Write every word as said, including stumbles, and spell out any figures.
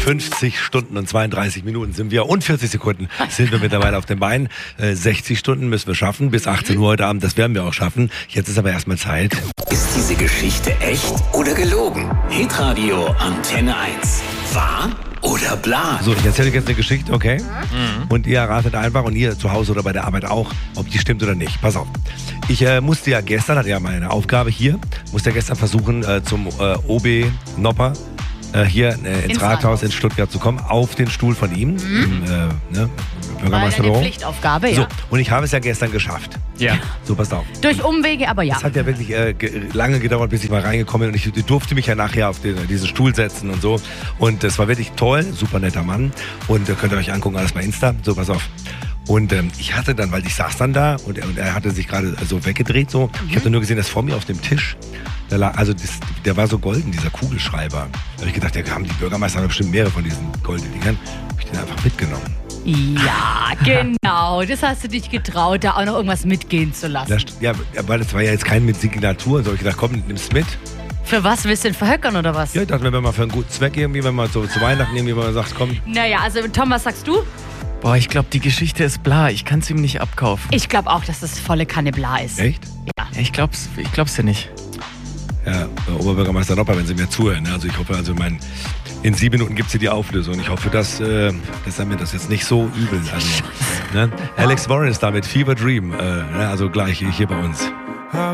fünfzig Stunden und zweiunddreißig Minuten sind wir und vierzig Sekunden sind wir mittlerweile auf den Beinen. Äh, sechzig Stunden müssen wir schaffen, bis achtzehn Uhr heute Abend, das werden wir auch schaffen. Jetzt ist aber erstmal Zeit. Ist diese Geschichte echt oder gelogen? Hitradio Antenne eins. Wahr oder bla? So, ich erzähle euch jetzt eine Geschichte, okay? Mhm. Und ihr ratet einfach, und ihr zu Hause oder bei der Arbeit auch, ob die stimmt oder nicht. Pass auf. Ich äh, musste ja gestern, hatte ja meine Aufgabe hier, musste ja gestern versuchen, äh, zum äh, O B Nopper äh, hier äh, ins, ins Rathaus, Rathaus in Stuttgart zu kommen, auf den Stuhl von ihm, mhm. im äh, ne, Bürgermeisterbüro. Eine Pflichtaufgabe, ja. So, und ich habe es ja gestern geschafft. Ja. So, passt auf. Durch Umwege, aber ja. Es hat ja wirklich äh, ge- lange gedauert, bis ich mal reingekommen bin, und ich durfte mich ja nachher auf den, diesen Stuhl setzen und so. Und das war wirklich toll, super netter Mann. Und äh, könnt ihr euch angucken, alles bei Insta. So, pass auf. Und ähm, ich hatte dann, weil ich saß dann da und er, und er hatte sich gerade so weggedreht, so. Mhm. Ich habe dann nur gesehen, dass vor mir auf dem Tisch, da lag, also das, der war so golden, dieser Kugelschreiber. Da habe ich gedacht, der haben die Bürgermeister haben bestimmt mehrere von diesen goldenen Dingern. Habe ich den einfach mitgenommen. Ja, genau. Das hast du dich getraut, da auch noch irgendwas mitgehen zu lassen. Das, ja, weil das war ja jetzt kein mit Signatur. So habe ich gedacht, komm, nimm's mit. Für was willst du denn verhöckern oder was? Ja, ich dachte, wenn man für einen guten Zweck irgendwie, wenn man so zu Weihnachten irgendwie mal sagt, komm. Naja, also Tom, was sagst du? Boah, ich glaube, die Geschichte ist bla. Ich kann es ihm nicht abkaufen. Ich glaube auch, dass das volle Kanne bla ist. Echt? Ja. Ja, ich glaub's, ich glaub's ja nicht. Ja, Oberbürgermeister Nopper, wenn Sie mir zuhören. Also ich hoffe, also mein, in sieben Minuten gibt es hier die Auflösung. Ich hoffe, dass, äh, dass er mir das jetzt nicht so übel. Also, ne? Alex Warren ist da mit Fever Dream. Äh, also gleich hier bei uns.